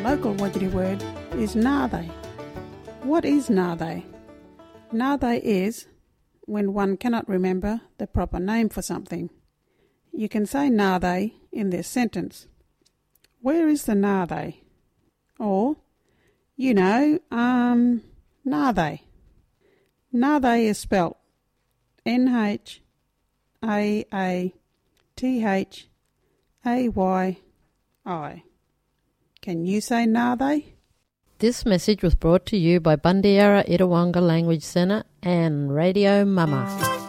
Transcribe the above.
local Wodjiri word is nāthai. What is nāthai? Nāthai is when one cannot remember the proper name for something. You can say nāthai in this sentence. Where is the nāthai? Or, nāthai. Nāthai is spelt N-H-A-A-T-H-A-Y-I. Can you say nāthai? This message was brought to you by Bundiara Itawanga Language Centre and Radio Mama.